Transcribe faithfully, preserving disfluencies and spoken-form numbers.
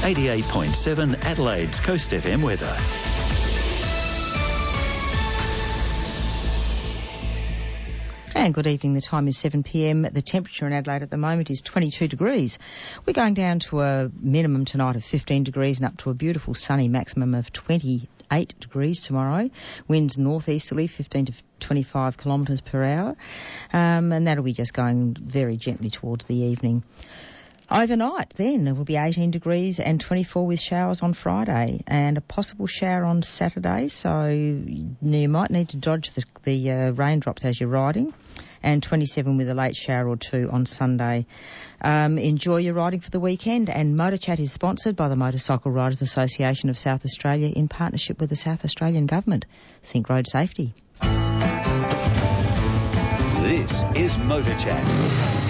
eighty-eight point seven Adelaide's Coast F M weather. And good evening. The time is seven p m. The temperature in Adelaide at the moment is twenty-two degrees. We're going down to a minimum tonight of fifteen degrees and up to a beautiful sunny maximum of twenty-eight degrees tomorrow. Winds northeasterly, fifteen to twenty-five kilometres per hour. Um, and that'll be just going very gently towards the evening. Overnight, then, it will be eighteen degrees and twenty-four with showers on Friday and a possible shower on Saturday, so you might need to dodge the, the uh, raindrops as you're riding, and twenty-seven with a late shower or two on Sunday. Um, enjoy your riding for the weekend, and Motor Chat is sponsored by the Motorcycle Riders Association of South Australia in partnership with the South Australian Government. Think road safety. This is Motor Chat.